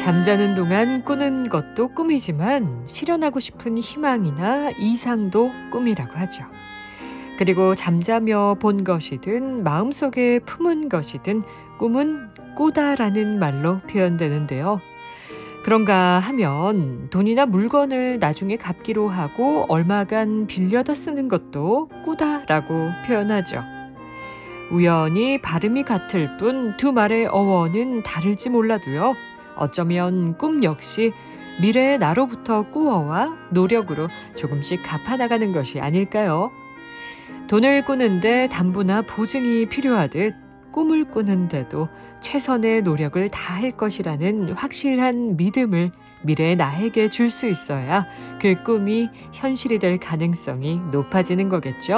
잠자는 동안 꾸는 것도 꿈이지만 실현하고 싶은 희망이나 이상도 꿈이라고 하죠. 그리고 잠자며 본 것이든 마음속에 품은 것이든 꿈은 꾸다라는 말로 표현되는데요. 그런가 하면 돈이나 물건을 나중에 갚기로 하고 얼마간 빌려다 쓰는 것도 꾸다라고 표현하죠. 우연히 발음이 같을 뿐 두 말의 어원은 다를지 몰라도요. 어쩌면 꿈 역시 미래의 나로부터 꾸어와 노력으로 조금씩 갚아나가는 것이 아닐까요? 돈을 꾸는데 담보나 보증이 필요하듯 꿈을 꾸는데도 최선의 노력을 다할 것이라는 확실한 믿음을 미래의 나에게 줄 수 있어야 그 꿈이 현실이 될 가능성이 높아지는 거겠죠?